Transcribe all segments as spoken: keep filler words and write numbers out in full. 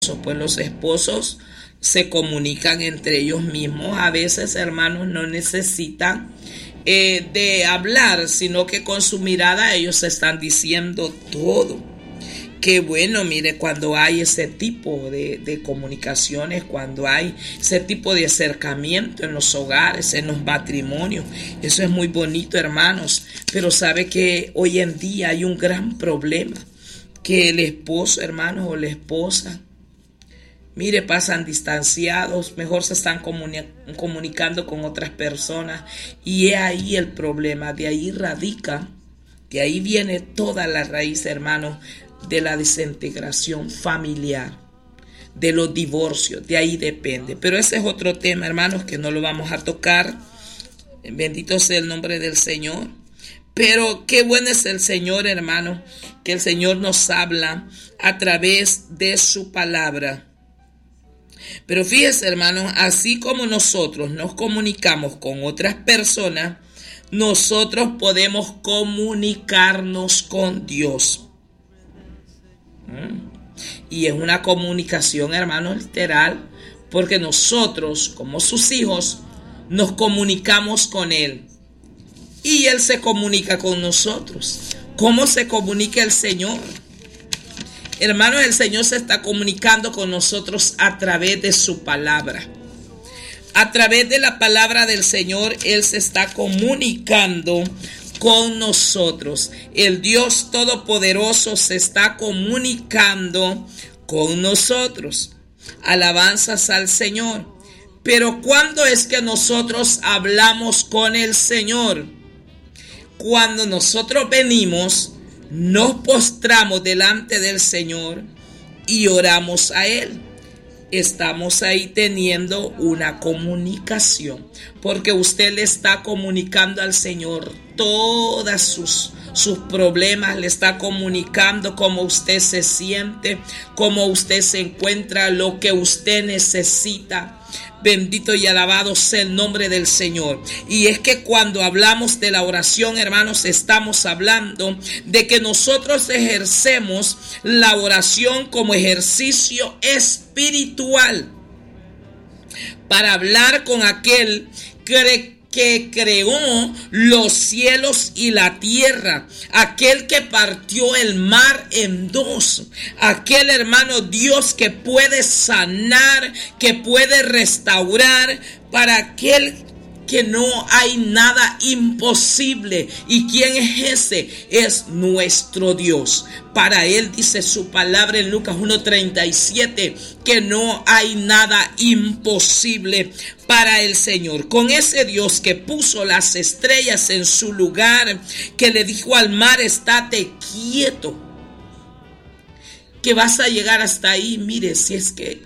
pues los esposos se comunican entre ellos mismos. A veces, hermanos, no necesitan eh, de hablar, sino que con su mirada ellos se están diciendo todo. Qué bueno, mire, cuando hay ese tipo de, de comunicaciones, cuando hay ese tipo de acercamiento en los hogares, en los matrimonios, eso es muy bonito, hermanos. Pero sabe que hoy en día hay un gran problema, que el esposo, hermanos, o la esposa, mire, pasan distanciados, mejor se están comuni- comunicando con otras personas, y es ahí el problema. De ahí radica, de ahí viene toda la raíz, hermanos, de la desintegración familiar, de los divorcios. De ahí depende. Pero ese es otro tema, hermanos, que no lo vamos a tocar. Bendito sea el nombre del Señor. Pero qué bueno es el Señor, hermanos, que el Señor nos habla a través de su palabra. Pero fíjese, hermanos, así como nosotros nos comunicamos con otras personas, nosotros podemos comunicarnos con Dios. Y es una comunicación, hermanos, literal, porque nosotros, como sus hijos, nos comunicamos con Él y Él se comunica con nosotros. ¿Cómo se comunica el Señor? Hermanos, el Señor se está comunicando con nosotros a través de su palabra. A través de la palabra del Señor, Él se está comunicando con nosotros. El Dios Todopoderoso se está comunicando con nosotros. Alabanzas al Señor. Pero ¿cuándo es que nosotros hablamos con el Señor? Cuando nosotros venimos, nos postramos delante del Señor y oramos a Él. Estamos ahí teniendo una comunicación, porque usted le está comunicando al Señor todas sus, sus problemas, le está comunicando cómo usted se siente, cómo usted se encuentra, lo que usted necesita. Bendito y alabado sea el nombre del Señor. Y es que cuando hablamos de la oración, hermanos, estamos hablando de que nosotros ejercemos la oración como ejercicio espiritual para hablar con aquel que que creó los cielos y la tierra, aquel que partió el mar en dos, aquel, hermano, Dios que puede sanar, que puede restaurar, para aquel que no hay nada imposible. ¿Y quién es ese? Es nuestro Dios. Para Él dice su palabra en Lucas uno treinta y siete que no hay nada imposible para el Señor. Con ese Dios que puso las estrellas en su lugar, que le dijo al mar, estate quieto, que vas a llegar hasta ahí. Mire, si es que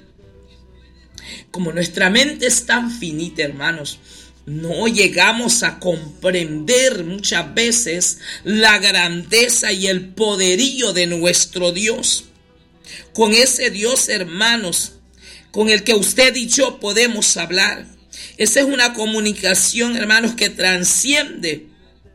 como nuestra mente es tan finita, hermanos, no llegamos a comprender muchas veces la grandeza y el poderío de nuestro Dios. Con ese Dios, hermanos, con el que usted y yo podemos hablar. Esa es una comunicación, hermanos, que trasciende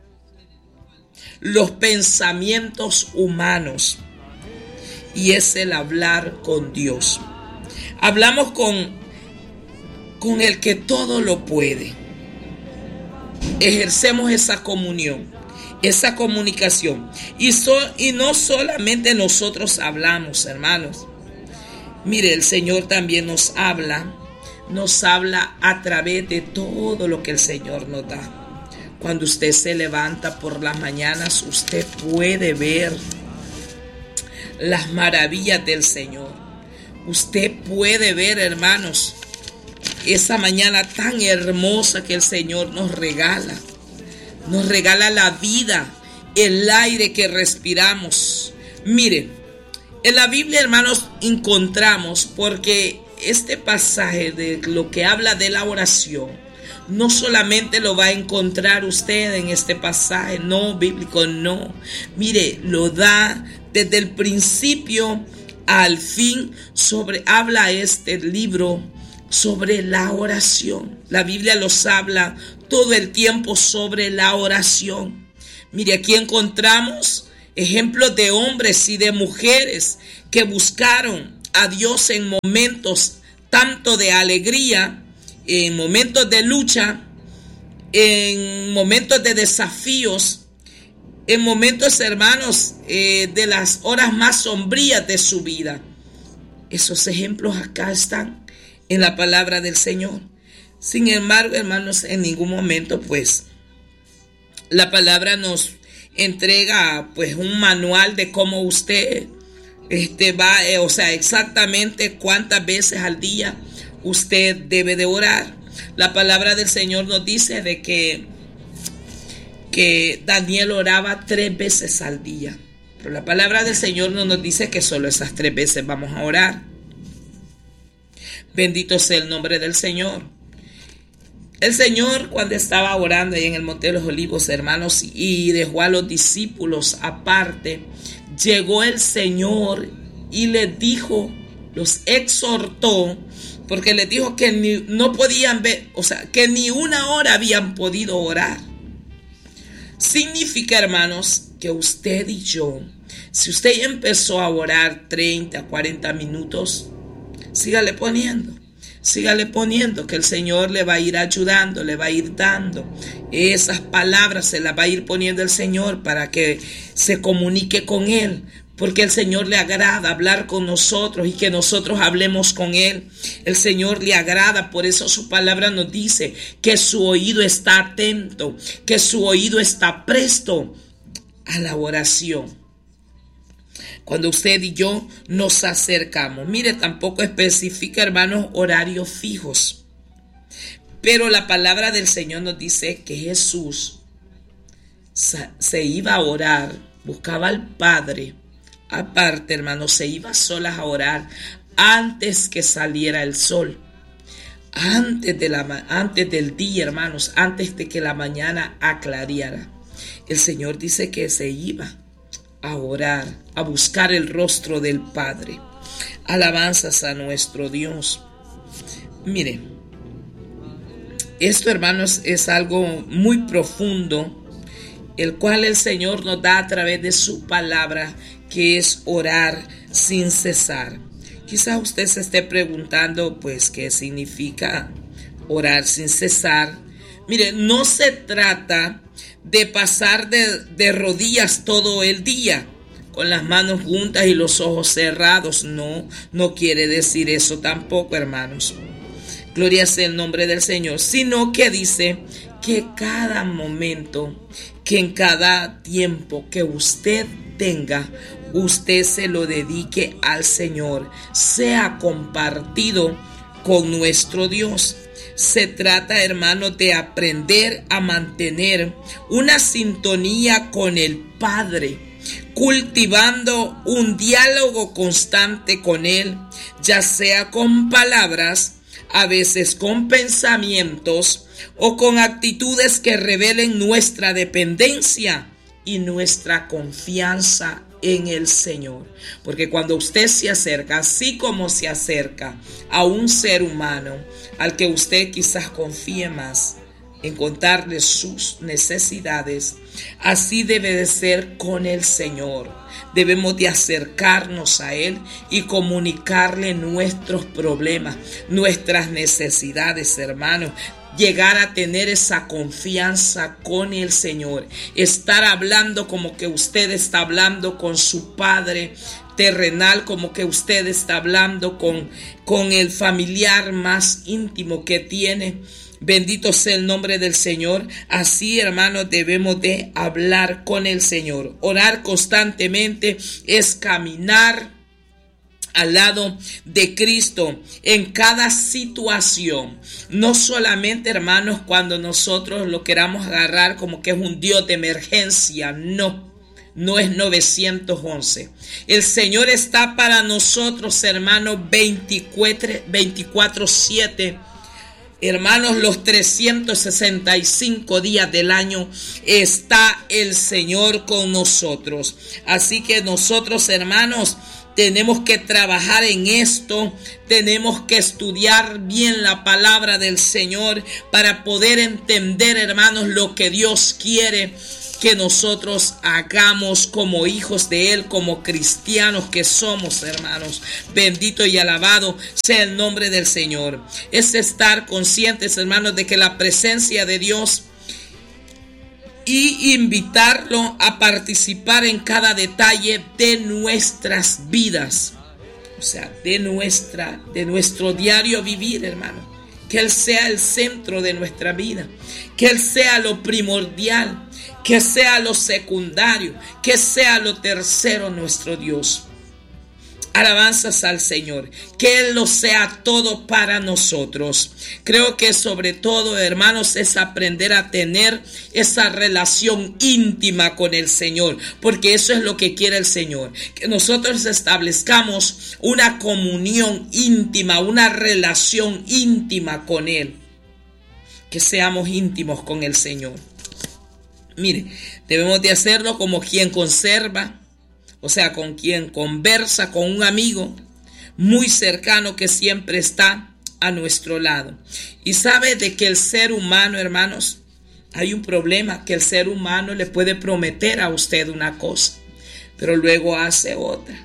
los pensamientos humanos. Y es el hablar con Dios. Hablamos con, con el que todo lo puede. Ejercemos esa comunión, esa comunicación. Y, so, y no solamente nosotros hablamos, hermanos. Mire, el Señor también nos habla, nos habla a través de todo lo que el Señor nos da. Cuando usted se levanta por las mañanas, usted puede ver las maravillas del Señor. Usted puede ver, hermanos, esa mañana tan hermosa que el Señor nos regala. Nos regala la vida, el aire que respiramos. Mire, en la Biblia, hermanos, encontramos, porque este pasaje de lo que habla de la oración, no solamente lo va a encontrar usted en este pasaje, no bíblico, no. Mire, lo da desde el principio al fin. Sobre, habla este libro sobre la oración. La Biblia los habla todo el tiempo sobre la oración. Mire, aquí encontramos ejemplos de hombres y de mujeres que buscaron a Dios en momentos tanto de alegría, en momentos de lucha, en momentos de desafíos, en momentos, hermanos, eh, de las horas más sombrías de su vida. Esos ejemplos acá están en la palabra del Señor. Sin embargo, hermanos, en ningún momento, pues, la palabra nos entrega, pues, un manual de cómo usted este, va, eh, o sea, exactamente cuántas veces al día usted debe de orar. La palabra del Señor nos dice de que, que Daniel oraba tres veces al día. Pero la palabra del Señor no nos dice que solo esas tres veces vamos a orar. Bendito sea el nombre del Señor. El Señor, cuando estaba orando ahí en el Monte de los Olivos, hermanos, y dejó a los discípulos aparte, llegó el Señor y les dijo, los exhortó, porque les dijo que ni, no podían ver, o sea, que ni una hora habían podido orar. Significa, hermanos, que usted y yo, si usted empezó a orar treinta, cuarenta minutos, sígale poniendo, sígale poniendo, que el Señor le va a ir ayudando, le va a ir dando esas palabras, se las va a ir poniendo el Señor para que se comunique con Él, porque el Señor le agrada hablar con nosotros y que nosotros hablemos con Él. El Señor le agrada, por eso su palabra nos dice que su oído está atento, que su oído está presto a la oración. Cuando usted y yo nos acercamos, mire, tampoco especifica, hermanos, horarios fijos, pero la palabra del Señor nos dice que Jesús se iba a orar, buscaba al Padre. Aparte, hermanos, se iba solas a orar antes que saliera el sol, antes, de la, antes del día, hermanos, antes de que la mañana aclarara. El Señor dice que se iba a orar, a buscar el rostro del Padre. Alabanzas a nuestro Dios. Mire, esto, hermanos, es algo muy profundo, el cual el Señor nos da a través de su palabra, que es orar sin cesar. Quizás usted se esté preguntando, pues, ¿qué significa orar sin cesar? Mire, no se trata de pasar de, de rodillas todo el día, con las manos juntas y los ojos cerrados. No, no quiere decir eso tampoco, hermanos. Gloria sea el nombre del Señor. Sino que dice que cada momento, que en cada tiempo que usted tenga, usted se lo dedique al Señor, sea compartido con nuestro Dios. Se trata, hermanos, de aprender a mantener una sintonía con el Padre, cultivando un diálogo constante con Él, ya sea con palabras, a veces con pensamientos o con actitudes que revelen nuestra dependencia y nuestra confianza en el Señor. Porque cuando usted se acerca, así como se acerca a un ser humano al que usted quizás confíe más en contarle sus necesidades, así debe de ser con el Señor. Debemos de acercarnos a Él y comunicarle nuestros problemas, nuestras necesidades, hermanos. Llegar a tener esa confianza con el Señor, estar hablando como que usted está hablando con su Padre terrenal, como que usted está hablando con, con el familiar más íntimo que tiene. Bendito sea el nombre del Señor. Así, hermanos, debemos de hablar con el Señor. Orar constantemente es caminar al lado de Cristo en cada situación. No solamente, hermanos, cuando nosotros lo queramos agarrar como que es un Dios de emergencia. No, no es nueve once. El Señor está para nosotros, hermanos, veinticuatro siete. Hermanos, los trescientos sesenta y cinco días del año está el Señor con nosotros. Así que nosotros, hermanos, tenemos que trabajar en esto, tenemos que estudiar bien la palabra del Señor para poder entender, hermanos, lo que Dios quiere que nosotros hagamos como hijos de Él, como cristianos que somos, hermanos. Bendito y alabado sea el nombre del Señor. Es estar conscientes, hermanos, de que la presencia de Dios y invitarlo a participar en cada detalle de nuestras vidas. O sea, de nuestra, de nuestro diario vivir, hermano. Que Él sea el centro de nuestra vida. Que Él sea lo primordial. Que sea lo secundario. Que sea lo tercero, nuestro Dios. Alabanzas al Señor, que Él lo sea todo para nosotros. Creo que sobre todo, hermanos, es aprender a tener esa relación íntima con el Señor, porque eso es lo que quiere el Señor, que nosotros establezcamos una comunión íntima, una relación íntima con Él, que seamos íntimos con el Señor. Mire, debemos de hacerlo como quien conserva, o sea, con quien conversa, con un amigo muy cercano que siempre está a nuestro lado. Y sabe de que el ser humano, hermanos, hay un problema, que el ser humano le puede prometer a usted una cosa, pero luego hace otra.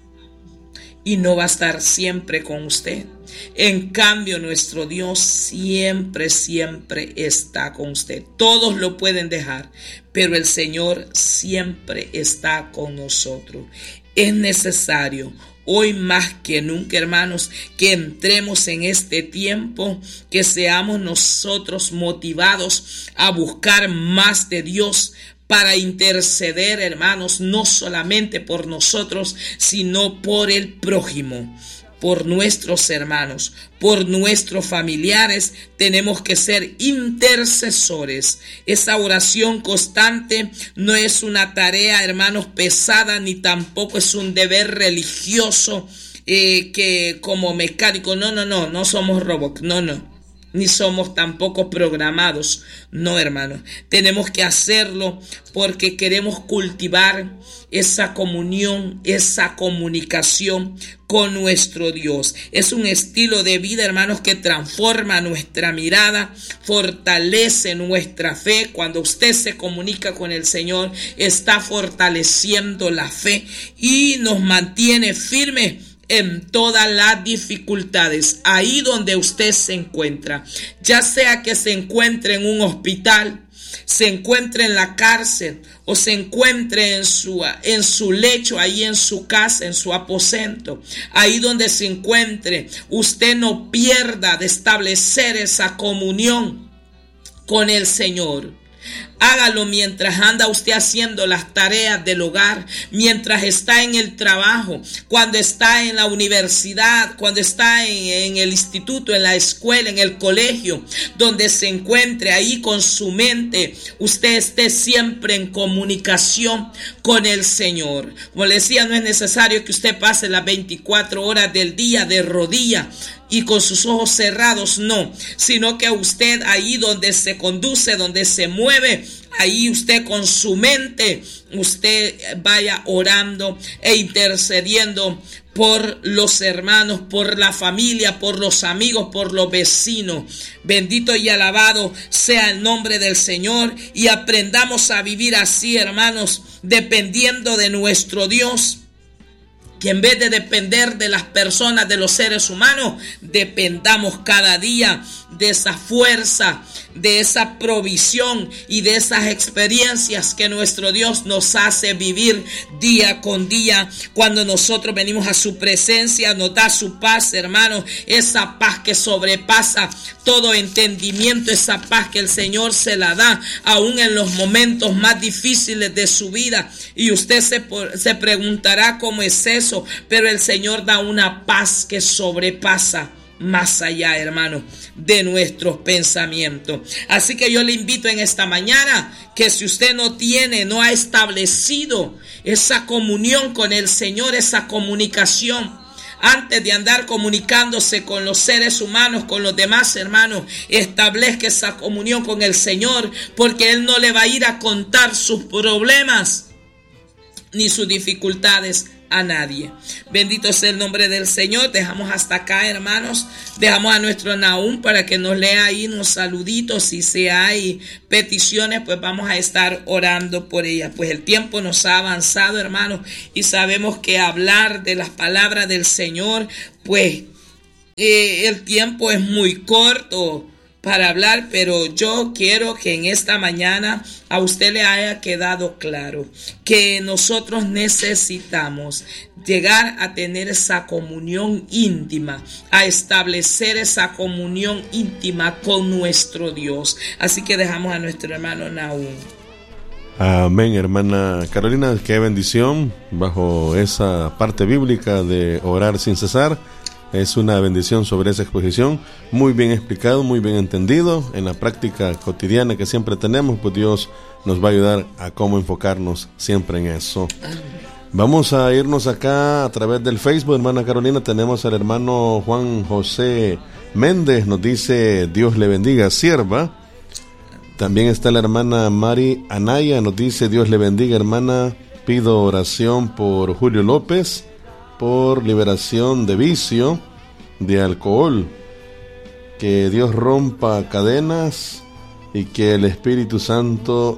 Y no va a estar siempre con usted. En cambio, nuestro Dios siempre, siempre está con usted. Todos lo pueden dejar, pero el Señor siempre está con nosotros. Es necesario, hoy más que nunca, hermanos, que entremos en este tiempo, que seamos nosotros motivados a buscar más de Dios, para interceder, hermanos, no solamente por nosotros, sino por el prójimo, por nuestros hermanos, por nuestros familiares. Tenemos que ser intercesores. Esa oración constante no es una tarea, hermanos, pesada, ni tampoco es un deber religioso eh, que como mecánico. No, no, no, no somos robots, no, no. Ni somos tampoco programados. No, hermanos. Tenemos que hacerlo porque queremos cultivar esa comunión, esa comunicación con nuestro Dios. Es un estilo de vida, hermanos, que transforma nuestra mirada, fortalece nuestra fe. Cuando usted se comunica con el Señor, está fortaleciendo la fe y nos mantiene firmes en todas las dificultades, ahí donde usted se encuentra, ya sea que se encuentre en un hospital, se encuentre en la cárcel o se encuentre en su, en su lecho, ahí en su casa, en su aposento, ahí donde se encuentre, usted no pierda de establecer esa comunión con el Señor. Hágalo mientras anda usted haciendo las tareas del hogar, mientras está en el trabajo, cuando está en la universidad, cuando está en, en el instituto, en la escuela, en el colegio, donde se encuentre ahí con su mente, usted esté siempre en comunicación con el Señor. Como le decía, no es necesario que usted pase las veinticuatro horas del día de rodillas y con sus ojos cerrados, no, sino que usted ahí donde se conduce, donde se mueve, ahí usted con su mente, usted vaya orando e intercediendo por los hermanos, por la familia, por los amigos, por los vecinos. Bendito y alabado sea el nombre del Señor, y aprendamos a vivir así, hermanos, dependiendo de nuestro Dios. Que en vez de depender de las personas, de los seres humanos, dependamos cada día de esa fuerza, de esa provisión y de esas experiencias que nuestro Dios nos hace vivir día con día. Cuando nosotros venimos a su presencia, nos da su paz, hermanos, esa paz que sobrepasa todo entendimiento, esa paz que el Señor se la da aún en los momentos más difíciles de su vida. Y usted se, se preguntará cómo es eso, pero el Señor da una paz que sobrepasa más allá, hermano, de nuestros pensamientos. Así que yo le invito en esta mañana que si usted no tiene, no ha establecido esa comunión con el Señor, esa comunicación, antes de andar comunicándose con los seres humanos, con los demás hermanos, establezca esa comunión con el Señor, porque Él no le va a ir a contar sus problemas ni sus dificultades a nadie. Bendito sea el nombre del Señor. Dejamos hasta acá, hermanos. Dejamos a nuestro Nahum para que nos lea ahí unos saluditos. Si se hay peticiones, pues vamos a estar orando por ellas. Pues el tiempo nos ha avanzado, hermanos, y sabemos que hablar de las palabras del Señor, pues eh, el tiempo es muy corto para hablar, pero yo quiero que en esta mañana a usted le haya quedado claro que nosotros necesitamos llegar a tener esa comunión íntima, a establecer esa comunión íntima con nuestro Dios. Así que dejamos a nuestro hermano Nahum. Amén, hermana Carolina, qué bendición bajo esa parte bíblica de orar sin cesar. Es una bendición sobre esa exposición, muy bien explicado, muy bien entendido. En la práctica cotidiana que siempre tenemos, pues Dios nos va a ayudar a cómo enfocarnos siempre en eso. Vamos a irnos acá a través del Facebook, hermana Carolina. Tenemos al hermano Juan José Méndez, nos dice Dios le bendiga, sierva. También está la hermana Mari Anaya, nos dice Dios le bendiga, hermana. Pido oración por Julio López, por liberación de vicio, de alcohol, que Dios rompa cadenas y que el Espíritu Santo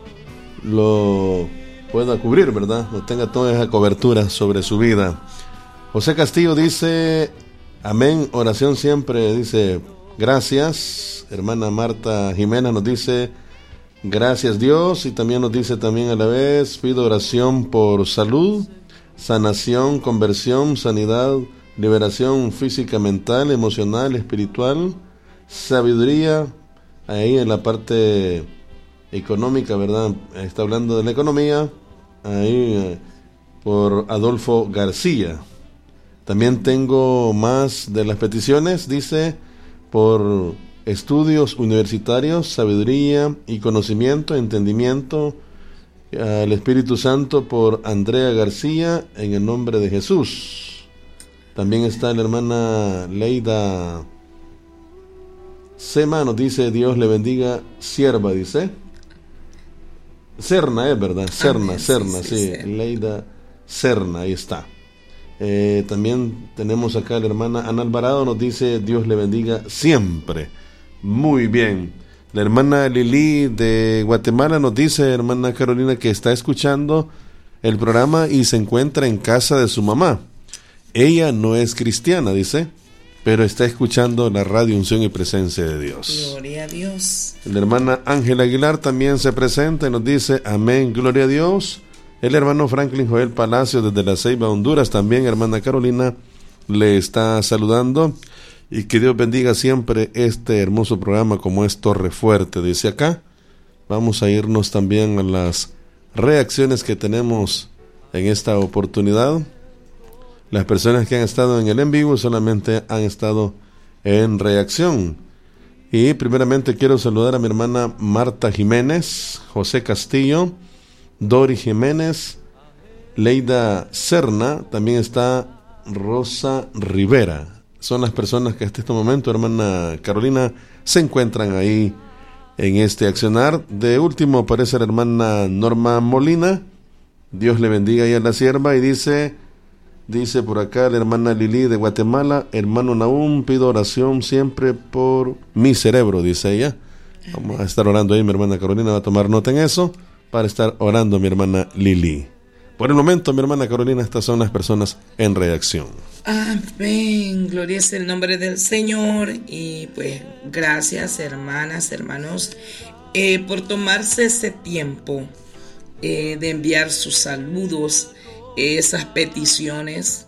lo pueda cubrir, ¿verdad? No tenga toda esa cobertura sobre su vida. José Castillo dice, amén, oración siempre, dice, gracias. Hermana Marta Jiménez nos dice, gracias Dios, y también nos dice también a la vez, pido oración por salud, sanación, conversión, sanidad, liberación física, mental, emocional, espiritual, sabiduría, ahí en la parte económica, ¿verdad? Está hablando de la economía, ahí eh, por Adolfo García. También tengo más de las peticiones, dice, por estudios universitarios, sabiduría y conocimiento, entendimiento, al Espíritu Santo por Andrea García, en el nombre de Jesús. También está la hermana Leida Sema, nos dice Dios le bendiga, sierva, dice Serna, es verdad, Serna, Amén, Serna, sí, sí, sí. Leida Serna, ahí está. Eh, también tenemos acá la hermana Ana Alvarado, nos dice Dios le bendiga siempre. Muy bien. La hermana Lili de Guatemala nos dice, hermana Carolina, que está escuchando el programa y se encuentra en casa de su mamá. Ella no es cristiana, dice, pero está escuchando la radio Unción y Presencia de Dios. Gloria a Dios. La hermana Ángela Aguilar también se presenta y nos dice, amén, gloria a Dios. El hermano Franklin Joel Palacio desde La Ceiba, Honduras, también, hermana Carolina, le está saludando. Y que Dios bendiga siempre este hermoso programa como es Torre Fuerte, dice acá. Vamos a irnos también a las reacciones que tenemos en esta oportunidad. Las personas que han estado en el en vivo solamente han estado en reacción. Y primeramente quiero saludar a mi hermana Marta Jiménez, José Castillo, Dori Jiménez, Leida Serna, también está Rosa Rivera. Son las personas que hasta este momento, hermana Carolina, se encuentran ahí en este accionar. De último aparece la hermana Norma Molina. Dios le bendiga ahí a la sierva. Y dice, dice por acá la hermana Lili de Guatemala, hermano Nahum, pido oración siempre por mi cerebro, dice ella. Vamos a estar orando ahí, mi hermana Carolina va a tomar nota en eso, para estar orando mi hermana Lili. Por el momento, mi hermana Carolina, estas son las personas en reacción. Amén, gloria es el nombre del Señor. Y pues gracias, hermanas, hermanos, eh, por tomarse ese tiempo eh, de enviar sus saludos, eh, esas peticiones.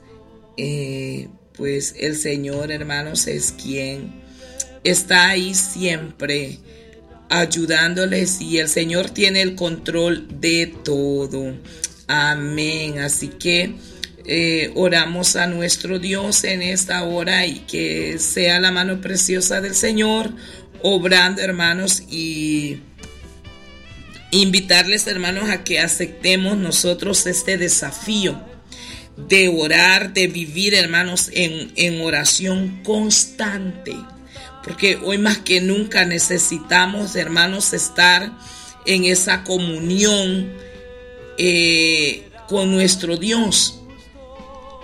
Eh, pues el Señor, hermanos, es quien está ahí siempre ayudándoles, y el Señor tiene el control de todo. Amén. Así que eh, oramos a nuestro Dios en esta hora, y que sea la mano preciosa del Señor obrando, hermanos, y invitarles, hermanos, a que aceptemos nosotros este desafío de orar, de vivir, hermanos, en, en oración constante, porque hoy más que nunca necesitamos, hermanos, estar en esa comunión Eh, con nuestro Dios.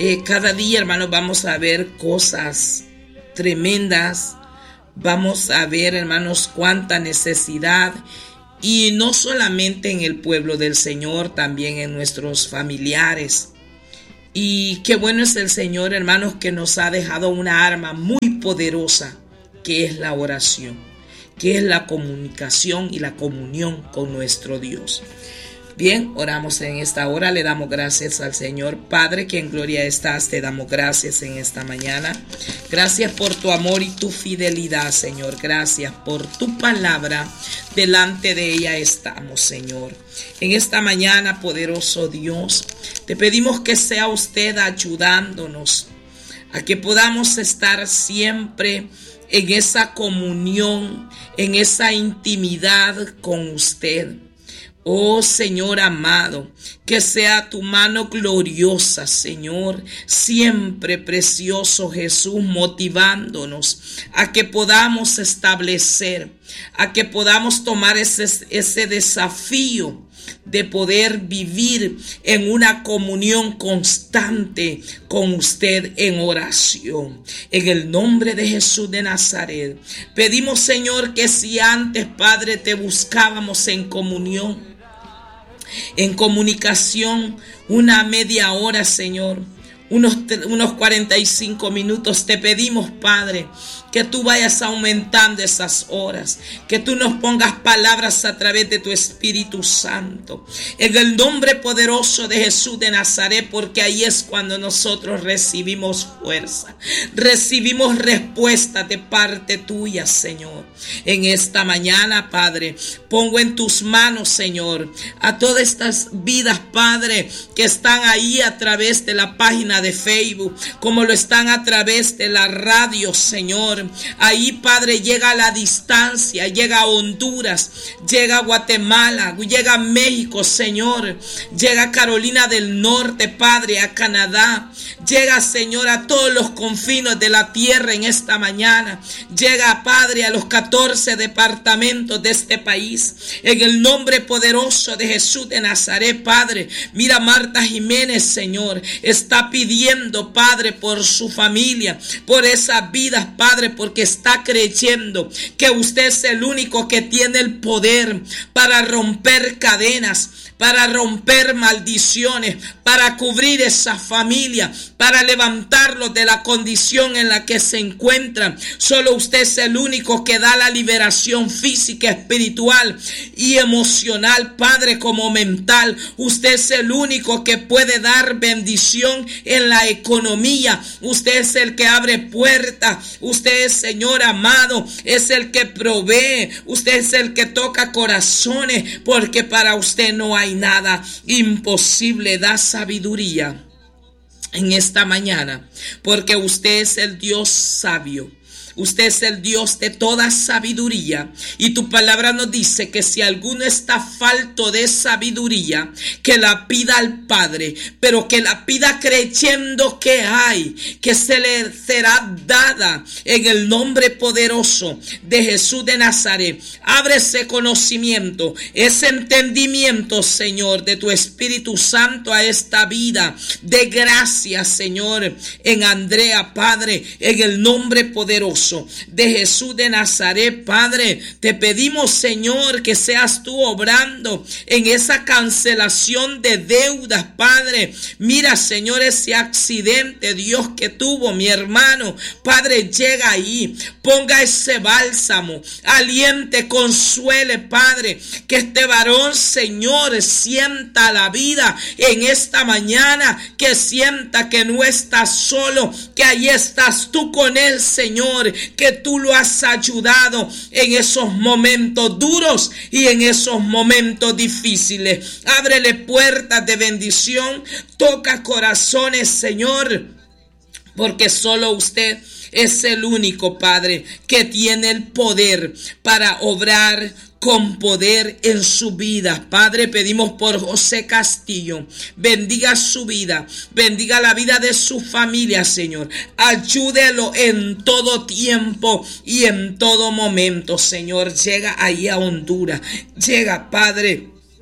Eh, cada día, hermanos, vamos a ver cosas tremendas. Vamos a ver, hermanos, cuánta necesidad. Y no solamente en el pueblo del Señor, también en nuestros familiares. Y qué bueno es el Señor, hermanos, que nos ha dejado una arma muy poderosa, que es la oración, que es la comunicación y la comunión con nuestro Dios. Bien, oramos en esta hora, le damos gracias al Señor. Padre, que en gloria estás, te damos gracias en esta mañana. Gracias por tu amor y tu fidelidad, Señor. Gracias por tu palabra. Delante de ella estamos, Señor. En esta mañana, poderoso Dios, te pedimos que sea usted ayudándonos a que podamos estar siempre en esa comunión, en esa intimidad con usted. Oh Señor amado, que sea tu mano gloriosa, Señor, siempre precioso Jesús, motivándonos a que podamos establecer, a que podamos tomar ese, ese desafío de poder vivir en una comunión constante con usted en oración. En el nombre de Jesús de Nazaret, pedimos, Señor, que si antes, Padre, te buscábamos en comunión, en comunicación, una media hora, Señor, unos, unos cuarenta y cinco minutos, te pedimos, Padre, que tú vayas aumentando esas horas, que tú nos pongas palabras a través de tu Espíritu Santo, en el nombre poderoso de Jesús de Nazaret, porque ahí es cuando nosotros recibimos fuerza, recibimos respuesta de parte tuya, Señor. En esta mañana, Padre, pongo en tus manos, Señor, a todas estas vidas, Padre, que están ahí a través de la página de Facebook, como lo están a través de la radio, Señor. Ahí, Padre, llega a la distancia, llega a Honduras, llega a Guatemala, llega a México, Señor, llega a Carolina del Norte, Padre, a Canadá, llega, Señor, a todos los confines de la tierra en esta mañana, llega, Padre, a los catorce departamentos de este país, en el nombre poderoso de Jesús de Nazaret, Padre. Mira, Marta Jiménez, Señor, está pidiendo, Padre, por su familia, por esas vidas, Padre, porque está creyendo que usted es el único que tiene el poder para romper cadenas, para romper maldiciones, para cubrir esa familia, para levantarlos de la condición en la que se encuentran. Solo usted es el único que da la liberación física, espiritual y emocional, Padre, como mental. Usted es el único que puede dar bendición en la economía. Usted es el que abre puertas. Usted es, Señor amado, es el que provee. Usted es el que toca corazones, porque para usted no hay nada imposible. Da sabiduría en esta mañana, porque usted es el Dios sabio. Usted es el Dios de toda sabiduría, y tu palabra nos dice que si alguno está falto de sabiduría, que la pida al Padre, pero que la pida creyendo que hay, que se le será dada en el nombre poderoso de Jesús de Nazaret. Abre ese conocimiento, ese entendimiento, Señor, de tu Espíritu Santo a esta vida de gracia, Señor, en Andrea, Padre, en el nombre poderoso de Jesús de Nazaret, Padre. Te pedimos, Señor, que seas tú obrando en esa cancelación de deudas, Padre. Mira, Señor, ese accidente, Dios, que tuvo mi hermano, Padre, llega ahí, ponga ese bálsamo, aliente, consuele, Padre, que este varón, Señor, sienta la vida en esta mañana, que sienta que no está solo, que ahí estás tú con él, Señor, que tú lo has ayudado en esos momentos duros y en esos momentos difíciles. Ábrele puertas de bendición, toca corazones, Señor, porque solo usted es el único, Padre, que tiene el poder para obrar con poder en su vida. Padre, pedimos por José Castillo, bendiga su vida, bendiga la vida de su familia, Señor. Ayúdelo en todo tiempo y en todo momento, Señor. Llega ahí a Honduras, llega, Padre,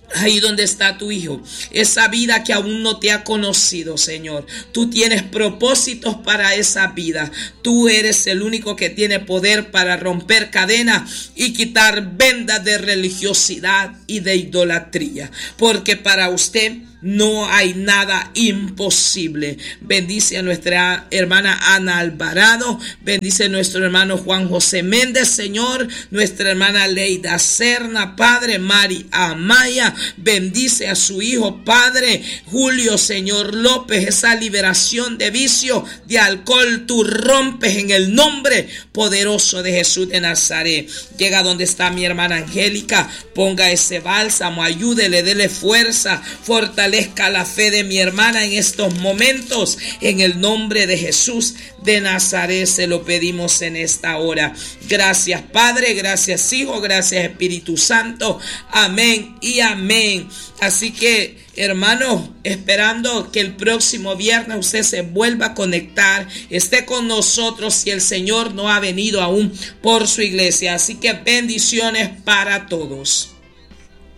Ahí donde está tu hijo, esa vida que aún no te ha conocido, Señor. Tú tienes propósitos para esa vida. Tú eres el único que tiene poder para romper cadenas y quitar vendas de religiosidad y de idolatría. Porque para usted no hay nada imposible. Bendice a nuestra hermana Ana Alvarado. Bendice a nuestro hermano Juan José Méndez, Señor. Nuestra hermana Leida Serna, Padre. Mari Amaya. Bendice a su hijo, Padre. Julio, Señor López. Esa liberación de vicio, de alcohol, tú rompes en el nombre poderoso de Jesús de Nazaret. Llega donde está mi hermana Angélica. Ponga ese bálsamo. Ayúdele, dele fuerza. Fortaleza la fe de mi hermana en estos momentos. En el nombre de Jesús de Nazaret se lo pedimos en esta hora. Gracias, Padre. Gracias, Hijo. Gracias, Espíritu Santo. Amén y amén. Así que, hermanos, esperando que el próximo viernes usted se vuelva a conectar, esté con nosotros si el Señor no ha venido aún por su iglesia. Así que bendiciones para todos.